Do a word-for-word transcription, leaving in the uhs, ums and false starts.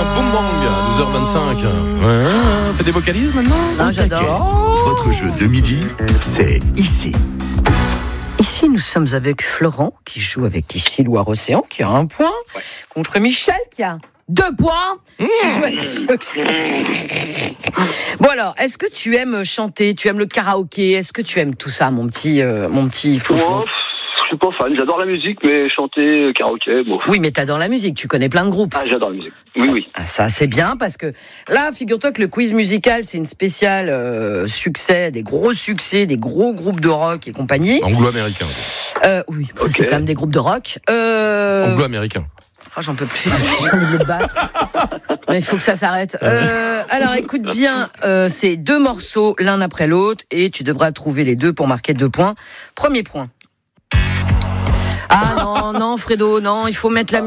Boom Bang à douze heures vingt-cinq. Ouais, fais des vocalises maintenant. Ah, j'adore. Votre jeu de midi, c'est ici. Ici, nous sommes avec Florent, qui joue avec ici Loire-Océan, qui a un point, ouais. Contre Michel, qui a deux points, mmh. qui joue avec ici Océan. Bon alors, est-ce que tu aimes chanter, tu aimes le karaoké, est-ce que tu aimes tout ça, mon petit, euh, mon petit foufou? Moi, je suis pas fan, j'adore la musique, mais chanter, karaoké, bon. Oui, mais t'adores la musique, tu connais plein de groupes. Ah, j'adore la musique, oui, oui. Ah, ça, c'est bien, parce que là, figure-toi que le quiz musical, c'est une spéciale euh, succès, des gros succès, des gros groupes de rock et compagnie. Anglo-américain. Euh, oui, okay. C'est quand même des groupes de rock. Euh... Anglo-américain. Oh, j'en peux plus, j'ai envie de le battre. Mais il faut que ça s'arrête. Euh, alors écoute bien, euh, c'est deux morceaux l'un après l'autre et tu devras trouver les deux pour marquer deux points. Premier point. Ah non, non Fredo, non, il faut mettre la